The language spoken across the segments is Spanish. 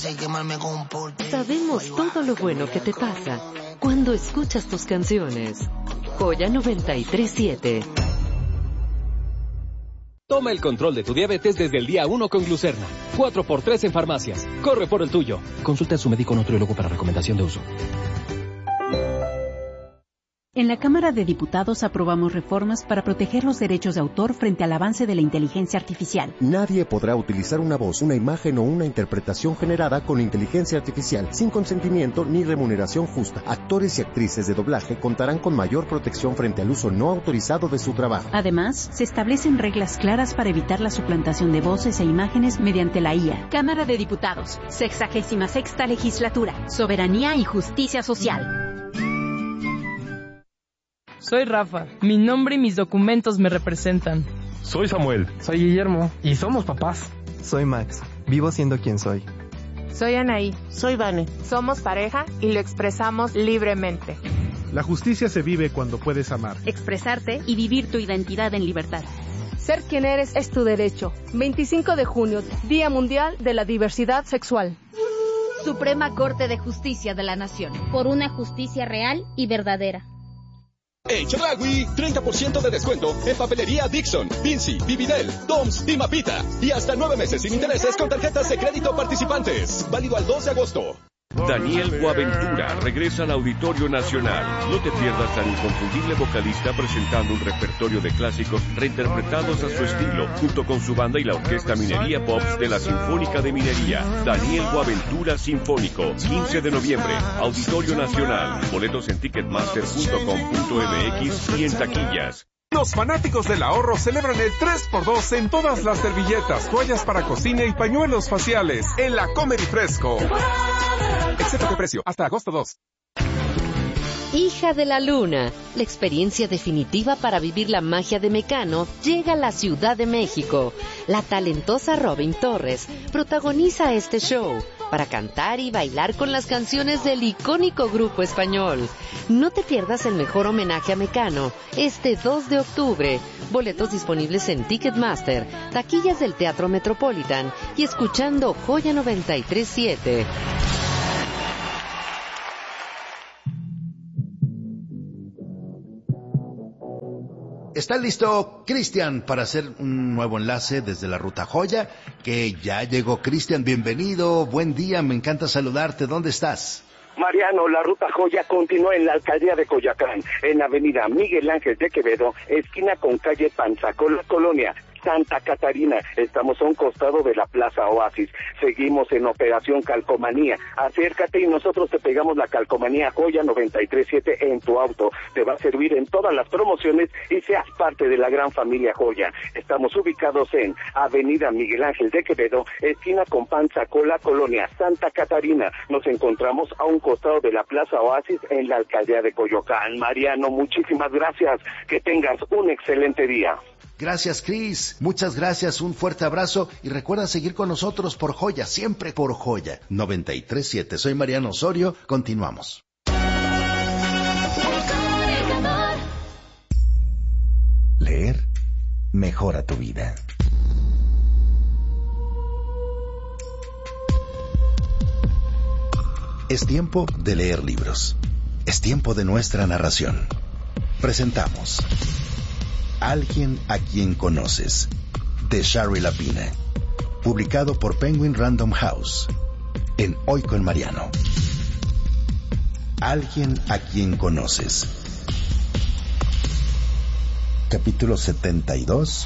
Sabemos todo lo bueno que te pasa cuando escuchas tus canciones. Joya 93.7. Toma el control de tu diabetes desde el día 1 con Glucerna. 4x3 en farmacias. Corre por el tuyo. Consulta a su médico nutriólogo para recomendación de uso. En la Cámara de Diputados aprobamos reformas para proteger los derechos de autor frente al avance de la inteligencia artificial. Nadie podrá utilizar una voz, una imagen o una interpretación generada con inteligencia artificial sin consentimiento ni remuneración justa. Actores y actrices de doblaje contarán con mayor protección frente al uso no autorizado de su trabajo. Además, se establecen reglas claras para evitar la suplantación de voces e imágenes mediante la IA. Cámara de Diputados, 66ª Legislatura, Soberanía y Justicia Social. Soy Rafa, mi nombre y mis documentos me representan. Soy Samuel. Soy Guillermo. Y somos papás. Soy Max, vivo siendo quien soy. Soy Anaí. Soy Vane. Somos pareja y lo expresamos libremente. La justicia se vive cuando puedes amar, expresarte y vivir tu identidad en libertad. Ser quien eres es tu derecho. 25 de junio, Día Mundial de la Diversidad Sexual. Suprema Corte de Justicia de la Nación. Por una justicia real y verdadera. En Chedraui, 30% de descuento en papelería Dixon, Vinci, Vividel, Doms y Mapita. Y hasta 9 meses sin intereses con tarjetas de crédito participantes. Válido al 2 de agosto. Daniel Boaventura regresa al Auditorio Nacional. No te pierdas al inconfundible vocalista presentando un repertorio de clásicos reinterpretados a su estilo, junto con su banda y la Orquesta Minería Pops de la Sinfónica de Minería. Daniel Boaventura Sinfónico, 15 de noviembre, Auditorio Nacional. Boletos en ticketmaster.com.mx y en taquillas. Los fanáticos del ahorro celebran el 3x2 en todas las servilletas, toallas para cocina y pañuelos faciales en la Comer y Fresco. Excepto de precio, hasta agosto 2. Hija de la Luna, la experiencia definitiva para vivir la magia de Mecano llega a la Ciudad de México. La talentosa Robin Torres protagoniza este show para cantar y bailar con las canciones del icónico grupo español. No te pierdas el mejor homenaje a Mecano este 2 de octubre. Boletos disponibles en Ticketmaster, taquillas del Teatro Metropolitan y escuchando Joya 93.7. ¿Está listo Cristian para hacer un nuevo enlace desde la Ruta Joya? Que ya llegó Cristian, bienvenido, buen día, me encanta saludarte, ¿dónde estás? Mariano, la Ruta Joya continúa en la alcaldía de Coyoacán, en avenida Miguel Ángel de Quevedo, esquina con calle Panzacola, Colonia Santa Catarina. Estamos a un costado de la Plaza Oasis. Seguimos en Operación Calcomanía. Acércate y nosotros te pegamos la calcomanía Joya 93.7 en tu auto. Te va a servir en todas las promociones y seas parte de la gran familia Joya. Estamos ubicados en avenida Miguel Ángel de Quevedo, esquina con Panzacola, Colonia Santa Catarina. Nos encontramos a un costado de la Plaza Oasis en la alcaldía de Coyoacán. Mariano, muchísimas gracias. Que tengas un excelente día. Gracias, Cris. Muchas gracias, un fuerte abrazo y recuerda seguir con nosotros por Joya, siempre por Joya 93.7. Soy Mariano Osorio, continuamos. Leer mejora tu vida. Es tiempo de leer libros. Es tiempo de nuestra narración. Presentamos Alguien a quien conoces, de Shari Lapina, publicado por Penguin Random House, en Hoy con Mariano. Alguien a quien conoces. Capítulo 72.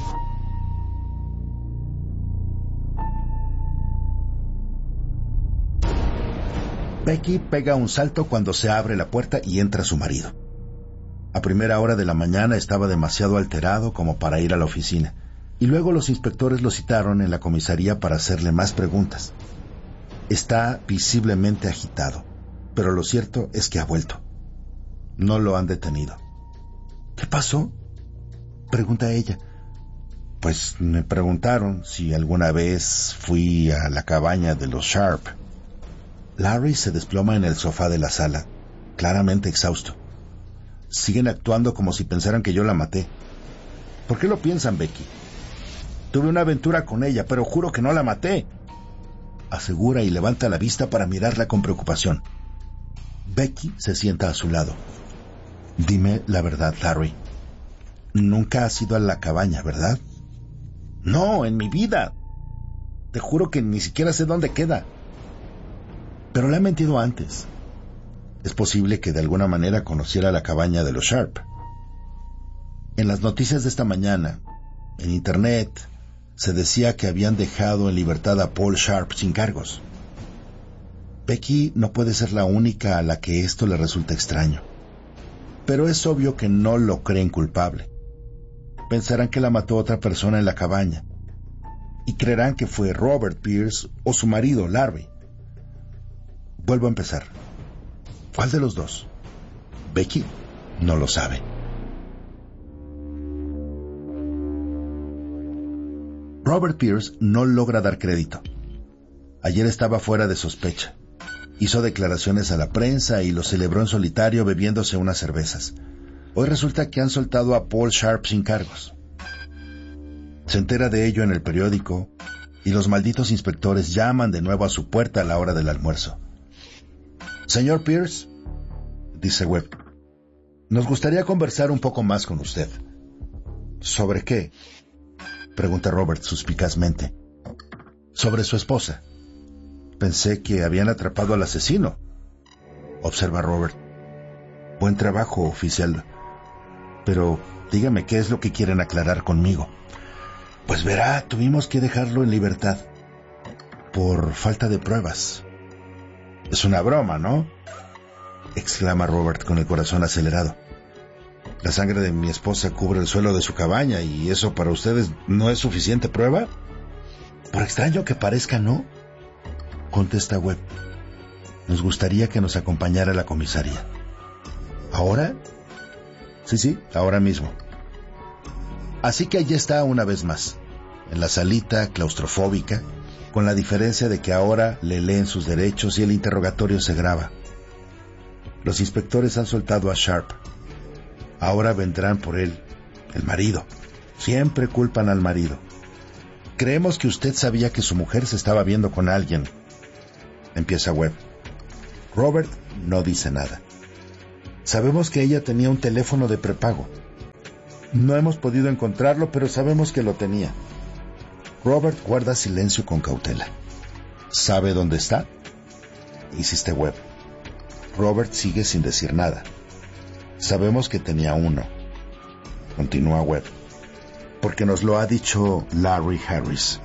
Becky pega un salto cuando se abre la puerta y entra su marido. A primera hora de la mañana estaba demasiado alterado como para ir a la oficina, y luego los inspectores lo citaron en la comisaría para hacerle más preguntas. Está visiblemente agitado, pero lo cierto es que ha vuelto. No lo han detenido. ¿Qué pasó?, pregunta ella. Pues me preguntaron si alguna vez fui a la cabaña de los Sharp. Larry se desploma en el sofá de la sala, claramente exhausto. Siguen actuando como si pensaran que yo la maté. ¿Por qué lo piensan, Becky? Tuve una aventura con ella, pero juro que no la maté. asegura y levanta la vista para mirarla con preocupación. Becky se sienta a su lado. Dime la verdad, Larry. Nunca has ido a la cabaña, ¿verdad? No, en mi vida. Te juro que ni siquiera sé dónde queda. Pero le he mentido antes. Es posible que de alguna manera conociera la cabaña de los Sharp. En las noticias de esta mañana, en internet, se decía que habían dejado en libertad a Paul Sharp sin cargos. Becky no puede ser la única a la que esto le resulta extraño. Pero es obvio que no lo creen culpable. Pensarán que la mató otra persona en la cabaña. Y creerán que fue Robert Pierce o su marido, Larry. Vuelvo a empezar. ¿Cuál de los dos? Becky no lo sabe. Robert Pierce no logra dar crédito. Ayer estaba fuera de sospecha. Hizo declaraciones a la prensa y lo celebró en solitario bebiéndose unas cervezas. Hoy resulta que han soltado a Paul Sharp sin cargos. Se entera de ello en el periódico y los malditos inspectores llaman de nuevo a su puerta a la hora del almuerzo. Señor Pierce, dice Webb, nos gustaría conversar un poco más con usted. ¿Sobre qué? Pregunta Robert suspicazmente. Sobre su esposa. Pensé que habían atrapado al asesino. Observa Robert. Buen trabajo, oficial. Pero dígame qué es lo que quieren aclarar conmigo. Pues verá, tuvimos que dejarlo en libertad. Por falta de pruebas. Es una broma, ¿no? Exclama Robert con el corazón acelerado. La sangre de mi esposa cubre el suelo de su cabaña y eso para ustedes no es suficiente prueba. Por extraño que parezca, ¿no? Contesta Webb. Nos gustaría que nos acompañara a la comisaría. ¿Ahora? Sí, ahora mismo. Así que allí está una vez más, en la salita claustrofóbica, con la diferencia de que ahora le leen sus derechos y el interrogatorio se graba. Los inspectores han soltado a Sharp. Ahora vendrán por él, el marido. Siempre culpan al marido. Creemos que usted sabía que su mujer se estaba viendo con alguien. Empieza Webb. Robert no dice nada. Sabemos que ella tenía un teléfono de prepago. No hemos podido encontrarlo, pero sabemos que lo tenía. Robert guarda silencio con cautela. ¿Sabe dónde está? Insiste Webb. Robert sigue sin decir nada. Sabemos que tenía uno. Continúa Webb. Porque nos lo ha dicho Larry Harris.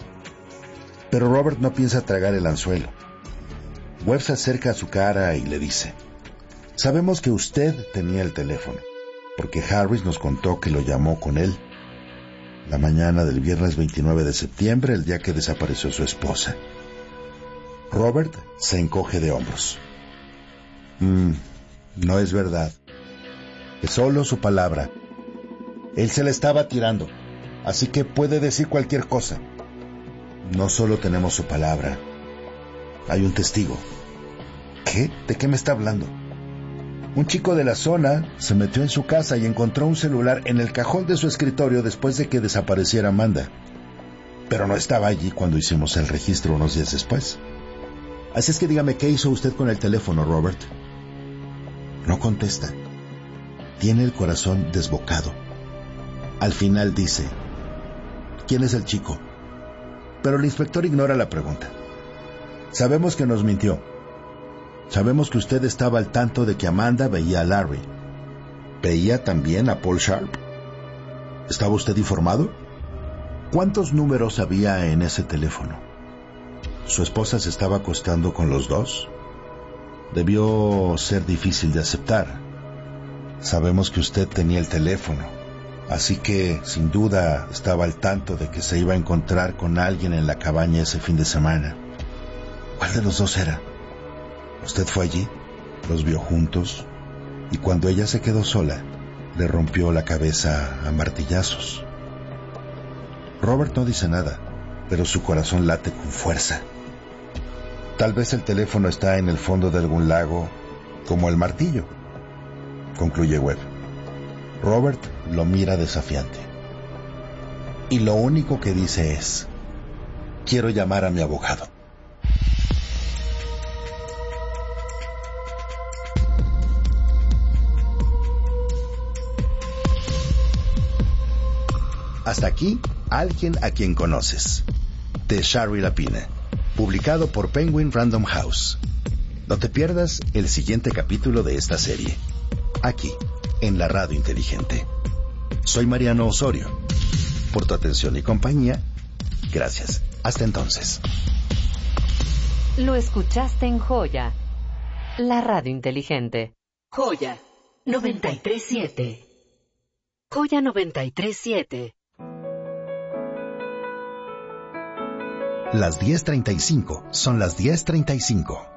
Pero Robert no piensa tragar el anzuelo. Webb se acerca a su cara y le dice: sabemos que usted tenía el teléfono, porque Harris nos contó que lo llamó con él la mañana del viernes 29 de septiembre, el día que desapareció su esposa. Robert se encoge de hombros. No es verdad. Es solo su palabra. Él se la estaba tirando, así que puede decir cualquier cosa. No solo tenemos su palabra. Hay un testigo. ¿Qué? ¿De qué me está hablando? Un chico de la zona se metió en su casa y encontró un celular en el cajón de su escritorio después de que desapareciera Amanda. Pero no estaba allí cuando hicimos el registro unos días después. Así es que dígame, ¿qué hizo usted con el teléfono, Robert? No contesta. Tiene el corazón desbocado. Al final dice: ¿quién es el chico? Pero el inspector ignora la pregunta. Sabemos que nos mintió. Sabemos que usted estaba al tanto de que Amanda veía a Larry. ¿Veía también a Paul Sharp? ¿Estaba usted informado? ¿Cuántos números había en ese teléfono? ¿Su esposa se estaba acostando con los dos? Debió ser difícil de aceptar. Sabemos que usted tenía el teléfono, así que sin duda estaba al tanto de que se iba a encontrar con alguien en la cabaña ese fin de semana. ¿Cuál de los dos era? Usted fue allí, los vio juntos, y cuando ella se quedó sola, le rompió la cabeza a martillazos. Robert no dice nada, pero su corazón late con fuerza. Tal vez el teléfono está en el fondo de algún lago, como el martillo, concluye Webb. Robert lo mira desafiante. Y lo único que dice es: quiero llamar a mi abogado. Hasta aquí, Alguien a quien conoces, de Shari Lapine, publicado por Penguin Random House. No te pierdas el siguiente capítulo de esta serie, aquí, en la Radio Inteligente. Soy Mariano Osorio. Por tu atención y compañía, gracias. Hasta entonces. Lo escuchaste en Joya, la Radio Inteligente. Joya 93.7. Joya 93.7. Las 10:35 son las 10:35.